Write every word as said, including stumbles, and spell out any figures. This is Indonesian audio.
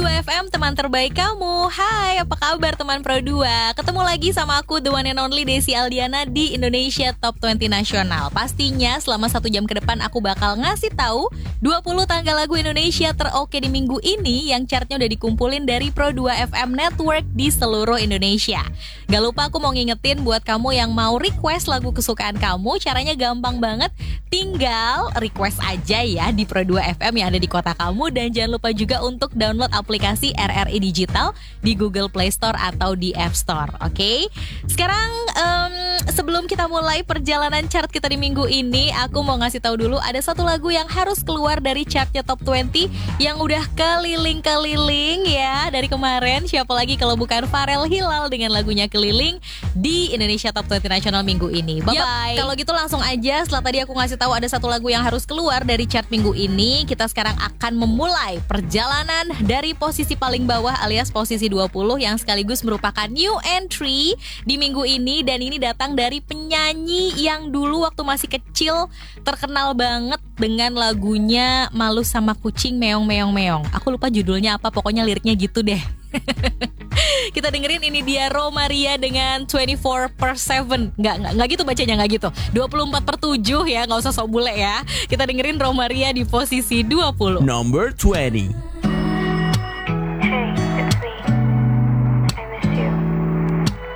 dua F M, teman terbaik kamu. Hai, apa kabar teman Pro dua? Ketemu lagi sama aku, the one and only Desi Aldiana di Indonesia Top dua puluh Nasional. Pastinya selama satu jam ke depan aku bakal ngasih tahu dua puluh tangga lagu Indonesia teroke di minggu ini yang chartnya udah dikumpulin dari Pro dua F M Network di seluruh Indonesia. Gak lupa aku mau ngingetin buat kamu yang mau request lagu kesukaan kamu, caranya gampang banget. Tinggal request aja ya di Pro dua F M yang ada di kota kamu. Dan jangan lupa juga untuk download aplikasi R R I Digital di Google Play Store atau di App Store. Oke, okay? Sekarang um, sebelum kita mulai perjalanan chart kita di minggu ini, aku mau ngasih tahu dulu ada satu lagu yang harus keluar dari chartnya Top dua puluh yang udah keliling-keliling ya dari kemarin. Siapa lagi kalau bukan Farel Hilal dengan lagunya Keliling di Indonesia Top dua puluh Nasional minggu ini. Bye bye. Kalau gitu langsung aja, setelah tadi aku ngasih tahu ada satu lagu yang harus keluar dari chart minggu ini, kita sekarang akan memulai perjalanan dari posisi paling bawah alias posisi dua puluh yang sekaligus merupakan new entry di minggu ini. Dan ini datang dari penyanyi yang dulu waktu masih kecil terkenal banget dengan lagunya Malu Sama Kucing Meong Meong Meong. Aku lupa judulnya apa, pokoknya liriknya gitu deh. Kita dengerin, ini dia Romaria dengan dua puluh empat per tujuh. Nggak, nggak, nggak gitu bacanya, nggak gitu, dua puluh empat per tujuh ya, nggak usah sok bule ya. Kita dengerin Romaria di posisi dua puluh. Number twenty.